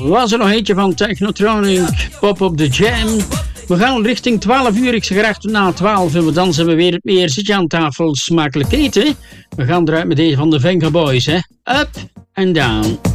was er nog eentje van Technotronic, Pop op the Jam. We gaan richting 12 uur, ik zeg graag na 12 en dan zijn we weer meer. Zit je aan tafel, smakelijk eten? We gaan eruit met deze van de Venga Boys, hè? Up and down.